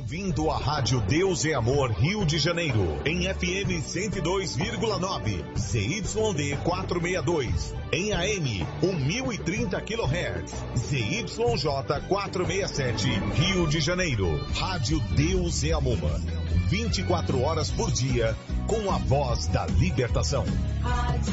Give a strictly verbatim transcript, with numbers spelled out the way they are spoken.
Bem-vindo à Rádio Deus é Amor Rio de Janeiro, em F M cento e dois vírgula nove, Z Y D quatrocentos e sessenta e dois, em A M mil e trinta quilohertz, Z Y J quatrocentos e sessenta e sete, Rio de Janeiro. Rádio Deus é Amor, vinte e quatro horas por dia, com a voz da libertação.